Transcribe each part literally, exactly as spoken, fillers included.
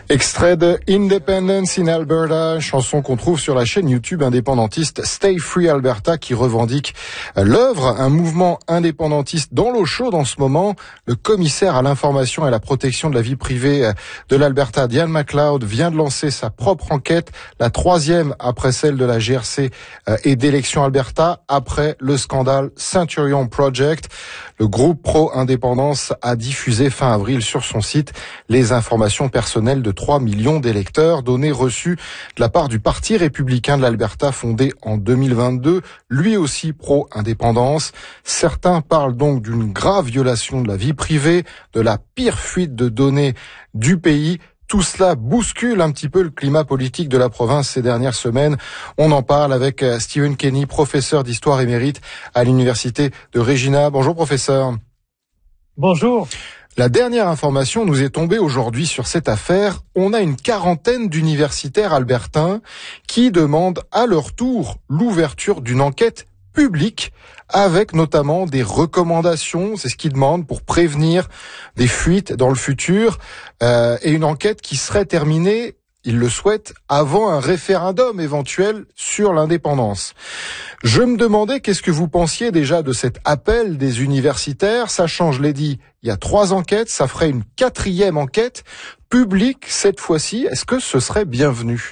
Extrait de Independence in Alberta, chanson qu'on trouve sur la chaîne YouTube indépendantiste Stay Free Alberta qui revendique l'œuvre, un mouvement indépendantiste dans l'eau chaude en ce moment. Le commissaire à l'information et à la protection de la vie privée de l'Alberta, Diane McLeod, vient de lancer sa propre enquête, la troisième après celle de la G R C et d'Élections Alberta, après le scandale Centurion Project. Le groupe pro-indépendance a diffusé fin avril sur son site les informations personnelles de trois millions d'électeurs, données reçues de la part du Parti républicain de l'Alberta fondé en deux mille vingt-deux, lui aussi pro-indépendance. Certains parlent donc d'une grave violation de la vie privée, de la pire fuite de données du pays. Tout cela bouscule un petit peu le climat politique de la province ces dernières semaines. On en parle avec Stephen Kenny, professeur d'histoire émérite à l'université de Regina. Bonjour professeur. Bonjour. La dernière information nous est tombée aujourd'hui sur cette affaire. On a une quarantaine d'universitaires albertains qui demandent à leur tour l'ouverture d'une enquête publique avec notamment des recommandations, c'est ce qu'ils demandent pour prévenir des fuites dans le futur, euh, et une enquête qui serait terminée, ils le souhaitent, avant un référendum éventuel sur l'indépendance. Je me demandais qu'est-ce que vous pensiez déjà de cet appel des universitaires, sachant, je l'ai dit, il y a trois enquêtes, ça ferait une quatrième enquête publique cette fois-ci. Est-ce que ce serait bienvenu?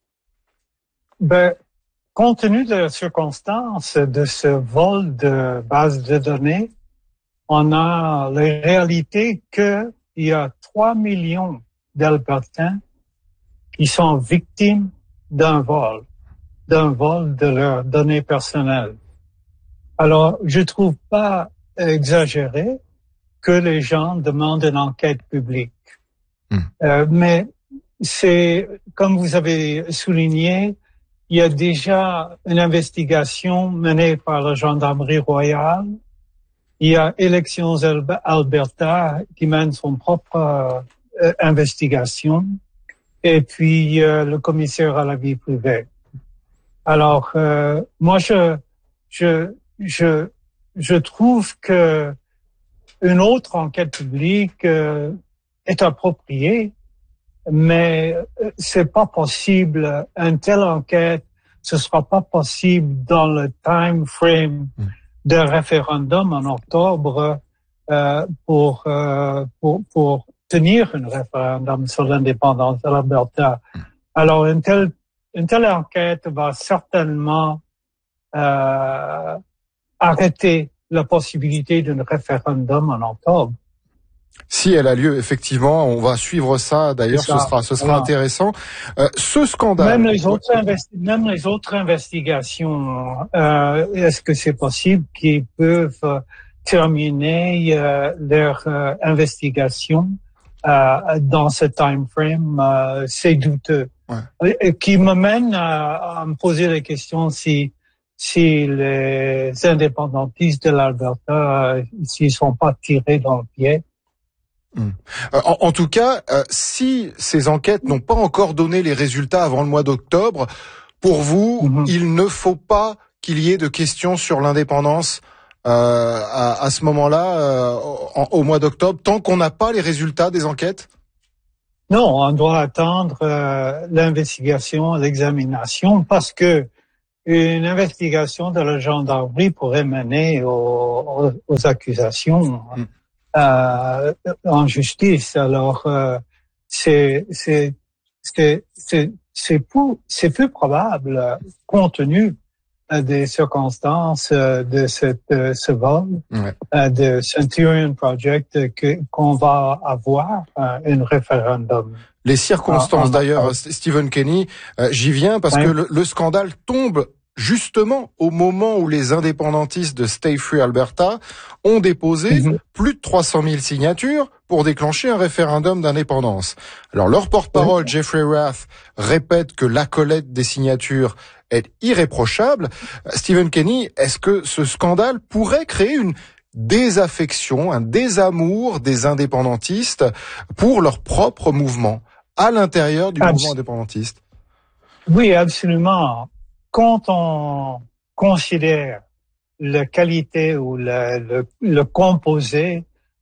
Ben, compte tenu de la circonstance de ce vol de base de données, on a la réalité qu'il y a trois millions d'Albertains qui sont victimes d'un vol, d'un vol de leurs données personnelles. Alors, je trouve pas exagéré que les gens demandent une enquête publique. Mmh. Euh, mais c'est, comme vous avez souligné, il y a déjà une investigation menée par la Gendarmerie royale. Il y a Élections Alberta qui mène son propre euh, investigation. Et puis euh, le commissaire à la vie privée. Alors, euh, moi, je, je, je, je trouve que une autre enquête publique euh, est appropriée, mais c'est pas possible. Une telle enquête, ce sera pas possible dans le time frame d'un référendum en octobre euh, pour, euh, pour pour tenir un référendum sur l'indépendance de l'Alberta. Alors une telle une telle enquête va certainement euh, arrêter la possibilité d'un référendum en octobre. Si elle a lieu, effectivement, on va suivre ça. D'ailleurs, ça. ce sera, ce sera voilà. intéressant. Euh, ce scandale. Même les autres, investi- même les autres investigations, euh, est-ce que c'est possible qu'ils peuvent euh, terminer euh, leur euh, investigation euh, dans ce time frame? euh, C'est douteux. Ouais. Et, qui me mène à, à me poser la question si si les indépendantistes de l'Alberta, euh, s'ils sont pas tirés dans le pied. Mmh. En, en tout cas, euh, si ces enquêtes n'ont pas encore donné les résultats avant le mois d'octobre, pour vous, mmh. il ne faut pas qu'il y ait de questions sur l'indépendance euh, à, à ce moment-là, euh, en, au mois d'octobre, tant qu'on n'a pas les résultats des enquêtes? Non, on doit attendre euh, l'investigation, l'examination, parce que une investigation de la gendarmerie pourrait mener aux, aux, aux accusations. Mmh. Euh, en justice. Alors, euh, c'est c'est c'est c'est c'est peu c'est peu probable, compte tenu euh, des circonstances euh, de cette euh, ce vol ouais. euh, de Centurion Project que qu'on va avoir euh, un référendum. Les circonstances, ah, d'ailleurs, ah, Stephen Kenny, euh, j'y viens parce ouais. que le, le scandale tombe justement au moment où les indépendantistes de Stay Free Alberta ont déposé mm-hmm. plus de trois cent mille signatures pour déclencher un référendum d'indépendance. Alors leur porte-parole, mm-hmm. Jeffrey Rath, répète que la collecte des signatures est irréprochable. Stephen Kenny, est-ce que ce scandale pourrait créer une désaffection, un désamour des indépendantistes pour leur propre mouvement à l'intérieur du Abs- mouvement indépendantiste? Oui, absolument. Quand on considère la qualité ou le, le, le composé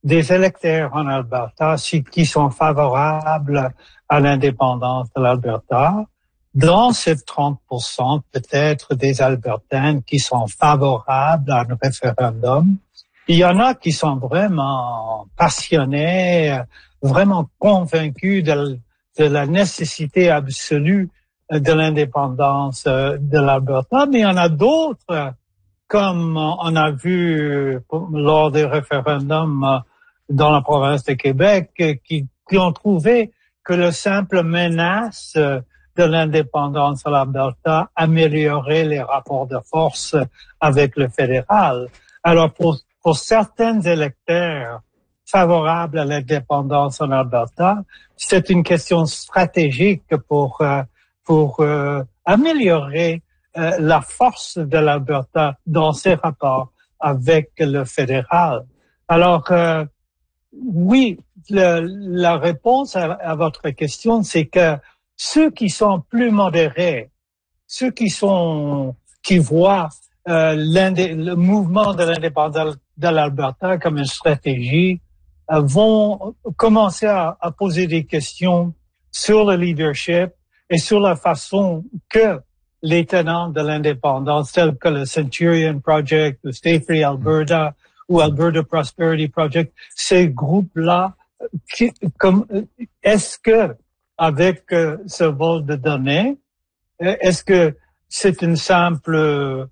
des électeurs en Alberta qui sont favorables à l'indépendance de l'Alberta. Dans ces trente pour cent, peut-être des Albertains qui sont favorables à un référendum. Il y en a qui sont vraiment passionnés, vraiment convaincus de, de la nécessité absolue de l'indépendance de l'Alberta, mais il y en a d'autres, comme on a vu lors des référendums dans la province de Québec, qui, qui ont trouvé que le simple menace de l'indépendance de l'Alberta améliorait les rapports de force avec le fédéral. Alors, pour, pour certains électeurs favorables à l'indépendance en Alberta, c'est une question stratégique pour, pour euh, améliorer euh, la force de l'Alberta dans ses rapports avec le fédéral. Alors, euh, oui, le, la réponse à, à votre question, c'est que ceux qui sont plus modérés, ceux qui sont, qui voient euh, le mouvement de l'indépendance de l'Alberta comme une stratégie, euh, vont commencer à, à poser des questions sur le leadership et sur la façon que les tenants de l'indépendance, tels que le Centurion Project, le Stay Free Alberta ou Alberta Prosperity Project, ces groupes-là, qui, comme, est-ce que avec euh, ce vol de données, est-ce que c'est une simple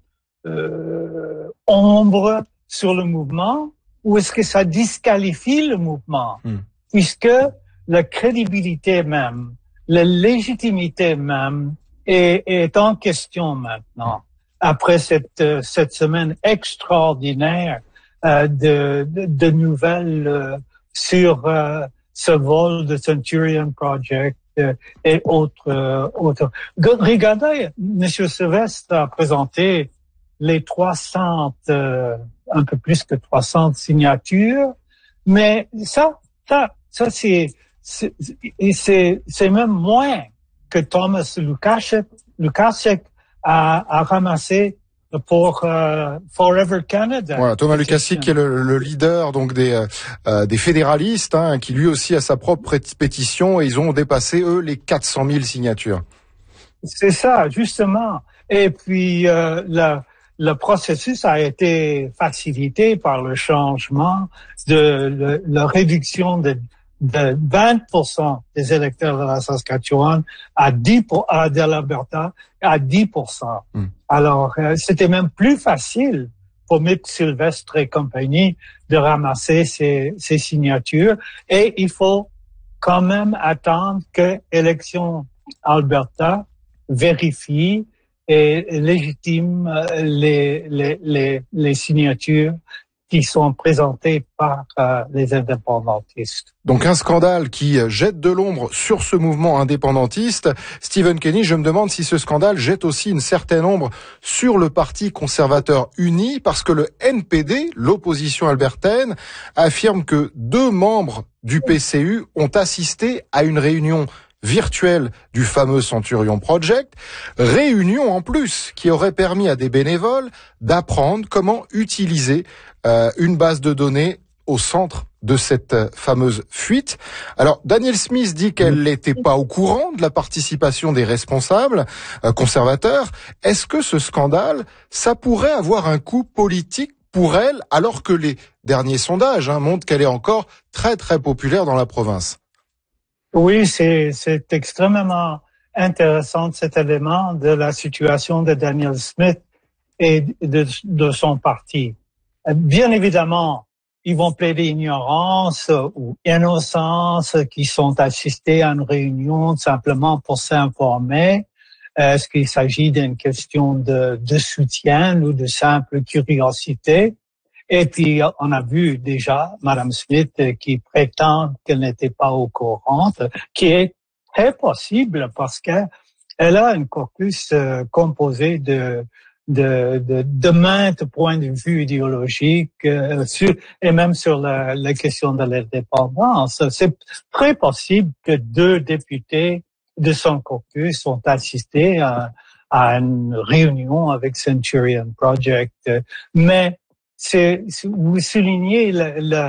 euh, ombre sur le mouvement ou est-ce que ça disqualifie le mouvement? Mm. Puisque la crédibilité même, la légitimité même est, est en question maintenant. Après cette, cette semaine extraordinaire euh, de, de, de nouvelles euh, sur euh, ce vol de Centurion Project euh, et autres, euh, autres. Regardez, M. Sylvestre a présenté les trois cents, euh, un peu plus que trois cents signatures, mais ça, ça, ça c'est, c'est, c'est, c'est même moins que Thomas Lukaszek, Lukaszek a, a ramassé pour euh, Forever Canada. Voilà, Thomas Lukaszek qui est le, le leader donc des euh, des fédéralistes, hein, qui lui aussi a sa propre pétition et ils ont dépassé eux les quatre cent mille signatures. C'est ça, justement. Et puis euh, le le processus a été facilité par le changement de le, la réduction de de vingt pour cent des électeurs de la Saskatchewan à dix pour cent, à de l'Alberta à dix pour cent. Mm. Alors, euh, c'était même plus facile pour Mick Sylvestre et compagnie de ramasser ces, ces signatures. Et il faut quand même attendre que Élections Alberta vérifie et légitime les, les, les, les signatures qui sont présentés par euh, les indépendantistes. Donc un scandale qui jette de l'ombre sur ce mouvement indépendantiste. Stephen Kenny, je me demande si ce scandale jette aussi une certaine ombre sur le Parti conservateur uni, parce que le N P D, l'opposition albertaine, affirme que deux membres du P C U ont assisté à une réunion virtuelle du fameux Centurion Project, réunion en plus qui aurait permis à des bénévoles d'apprendre comment utiliser euh, une base de données au centre de cette fameuse fuite. Alors, Danielle Smith dit qu'elle n'était pas au courant de la participation des responsables euh, conservateurs. Est-ce que ce scandale, ça pourrait avoir un coût politique pour elle, alors que les derniers sondages hein, montrent qu'elle est encore très très populaire dans la province? Oui, c'est, c'est extrêmement intéressant cet élément de la situation de Danielle Smith et de, de son parti. Bien évidemment, ils vont plaider ignorance ou innocence, qui sont assistés à une réunion simplement pour s'informer. Est-ce qu'il s'agit d'une question de, de soutien ou de simple curiosité? Et puis, on a vu déjà Madame Smith qui prétend qu'elle n'était pas au courant, qui est très possible parce qu'elle a un corpus composé de de, de, de maintes points de vue idéologiques euh, sur, et même sur la, la question de l'indépendance. C'est très possible que deux députés de son caucus ont assisté à, à une réunion avec Centurion Project. Mais c'est, vous soulignez le, le,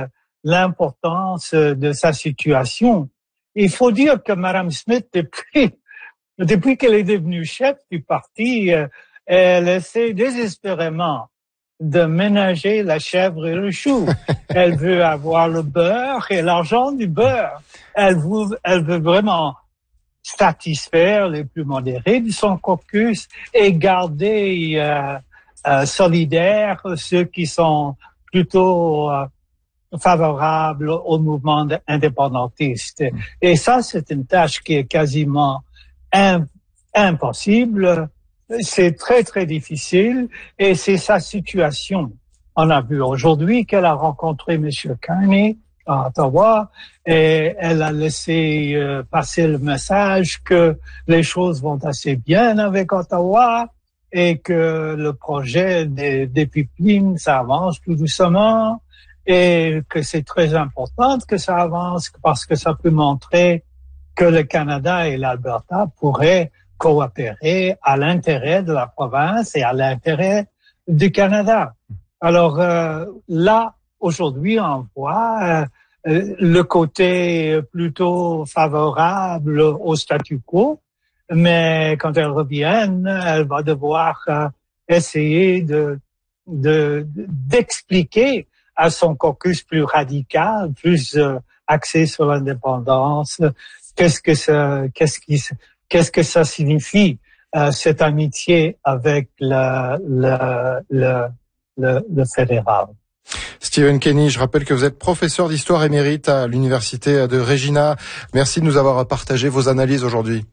l'importance de sa situation. Il faut dire que Mme Smith, depuis, depuis qu'elle est devenue chef du parti, elle essaie désespérément de ménager la chèvre et le chou. Elle veut avoir le beurre et l'argent du beurre. Elle veut, elle veut vraiment satisfaire les plus modérés de son caucus et garder euh, euh, solidaires ceux qui sont plutôt euh, favorables au mouvement indépendantiste. Et ça, c'est une tâche qui est quasiment in, impossible. C'est très, très difficile et c'est sa situation. On a vu aujourd'hui qu'elle a rencontré M. Carney à Ottawa et elle a laissé euh, passer le message que les choses vont assez bien avec Ottawa et que le projet des, des pipelines, ça avance tout doucement et que c'est très important que ça avance parce que ça peut montrer que le Canada et l'Alberta pourraient coopérer à l'intérêt de la province et à l'intérêt du Canada. Alors euh, là, aujourd'hui, on voit euh, le côté plutôt favorable au statu quo, mais quand elle revient, elle va devoir euh, essayer de, de d'expliquer à son caucus plus radical, plus euh, axé sur l'indépendance, qu'est-ce que ça, qu'est-ce qui Qu'est-ce que ça signifie, euh, cette amitié avec le, le, le, le, le fédéral? Stephen Kenny, je rappelle que vous êtes professeur d'histoire émérite à l'université de Regina. Merci de nous avoir partagé vos analyses aujourd'hui.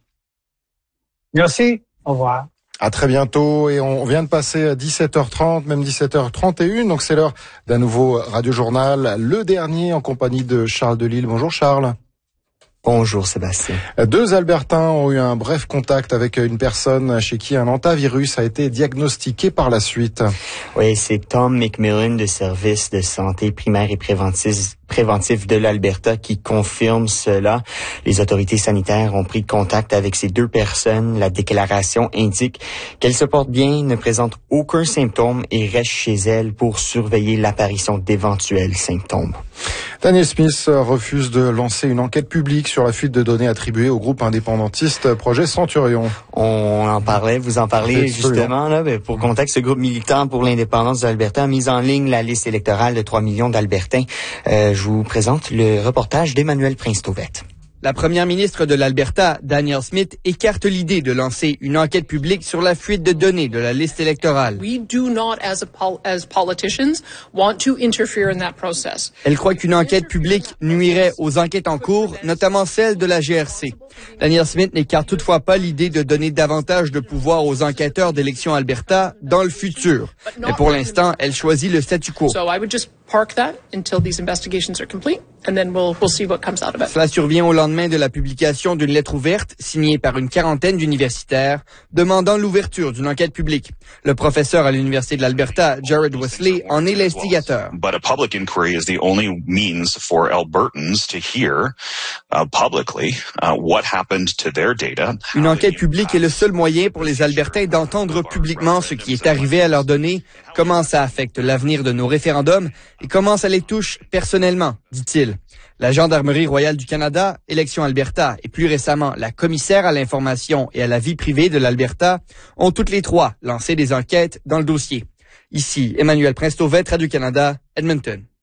Merci, au revoir. À très bientôt et on vient de passer à dix-sept heures trente, même dix-sept heures trente et une, donc c'est l'heure d'un nouveau Radio-Journal, le dernier en compagnie de Charles Delisle. Bonjour Charles. Bonjour Sébastien. Deux Albertains ont eu un bref contact avec une personne chez qui un hantavirus a été diagnostiqué par la suite. Oui, c'est Tom McMillan de Service de santé primaire et préventif, préventif de l'Alberta qui confirme cela. Les autorités sanitaires ont pris contact avec ces deux personnes. La déclaration indique qu'elles se portent bien, ne présentent aucun symptôme et restent chez elles pour surveiller l'apparition d'éventuels symptômes. Daniel Smith refuse de lancer une enquête publique sur la fuite de données attribuées au groupe indépendantiste Projet Centurion. On en parlait, vous en parlez justement. Là, ben, pour contexte, ce groupe militant pour l'indépendance de l'Alberta a mis en ligne la liste électorale de trois millions d'Albertains. Euh, je vous présente le reportage d'Emmanuel Prince-Tauvette. La première ministre de l'Alberta, Danielle Smith, écarte l'idée de lancer une enquête publique sur la fuite de données de la liste électorale. We do not, as, a pol- as politicians, want to interfere in that process. Elle croit qu'une enquête publique nuirait aux enquêtes en cours, notamment celle de la G R C. Danielle Smith n'écarte toutefois pas l'idée de donner davantage de pouvoir aux enquêteurs d'élections Alberta dans le futur. Mais pour l'instant, elle choisit le statu quo. So I would just park that until these investigations are complete, and then we'll we'll see what comes out of it. Cela survient au lendemain de la publication d'une lettre ouverte signée par une quarantaine d'universitaires demandant l'ouverture d'une enquête publique. Le professeur à l'Université de l'Alberta, Jared Wesley, en est l'instigateur. But a public inquiry is the only means for Albertans to hear uh, publicly uh, what happened to their data. Une enquête publique est le seul moyen pour les Albertains d'entendre publiquement ce qui est arrivé à leurs données, comment ça affecte l'avenir de nos référendums et comment ça les touche personnellement, dit-il. La Gendarmerie royale du Canada, Élections Alberta et plus récemment la commissaire à l'information et à la vie privée de l'Alberta ont toutes les trois lancé des enquêtes dans le dossier. Ici, Emmanuel Prince-Tauvette, Radio-Canada, Edmonton.